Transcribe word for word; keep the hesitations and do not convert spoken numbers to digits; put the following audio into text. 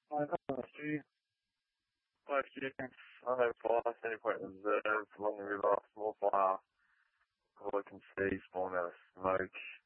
I don't know, see, five chickens, I have lost any point in reserve, long we lost more fire, all I can see, spawn out of smoke.